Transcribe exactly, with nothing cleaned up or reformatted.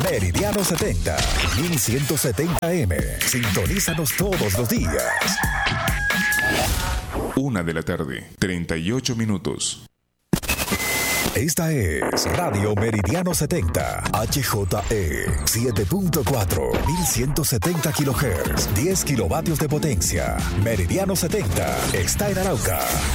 Meridiano setenta, mil ciento setenta M. Sintonízanos todos los días. Una de la tarde, treinta y ocho minutos. Esta es Radio Meridiano setenta, H J E siete punto cuatro, mil ciento setenta kilohertz, diez kilovatios de potencia. Meridiano setenta está en Arauca.